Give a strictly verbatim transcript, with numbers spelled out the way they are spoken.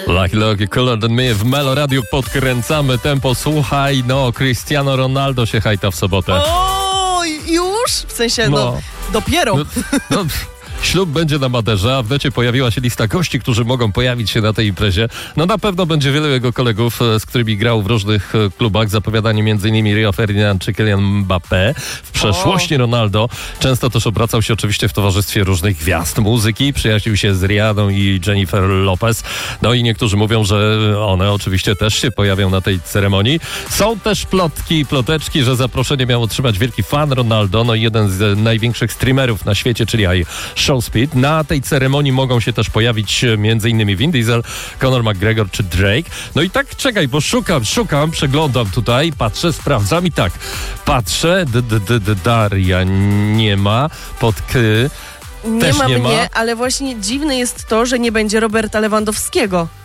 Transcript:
Lucky Lucky Cooler Than Me w Melo Radio podkręcamy tempo. Słuchaj, no Cristiano Ronaldo się hajta w sobotę. O, już? W sensie, no, no dopiero. No, no. Ślub będzie na Maderze, a w necie pojawiła się lista gości, którzy mogą pojawić się na tej imprezie. No na pewno będzie wielu jego kolegów, z którymi grał w różnych klubach. Zapowiadanie m.in. Rio Ferdinand czy Kylian Mbappé. W przeszłości Ronaldo często też obracał się oczywiście w towarzystwie różnych gwiazd muzyki. Przyjaźnił się z Rihanną i Jennifer Lopez. No i niektórzy mówią, że one oczywiście też się pojawią na tej ceremonii. Są też plotki i ploteczki, że zaproszenie miał otrzymać wielki fan Ronaldo, no i jeden z największych streamerów na świecie, czyli I Showspeed. Na tej ceremonii mogą się też pojawić m.in. Vin Diesel, Conor McGregor czy Drake. No i tak czekaj, bo szukam, szukam, przeglądam tutaj, patrzę, sprawdzam i tak, patrzę, d, d, d, d, Daria nie ma, pod K nie też ma nie mnie, ma. ale właśnie dziwne jest to, że nie będzie Roberta Lewandowskiego.